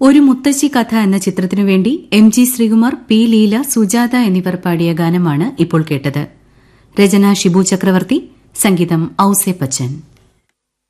ഒരു മുത്തശ്ശി കഥ എന്ന ചിത്രത്തിനുവേണ്ടി MG ശ്രീകുമാർ, P ലീല, സുജാത എന്നിവർ പാടിയ ഗാനമാണ് ഇപ്പോൾ കേട്ടത്. രചന ഷിബു ചക്രവർത്തി, സംഗീതം ഔസേ പച്ചൻ.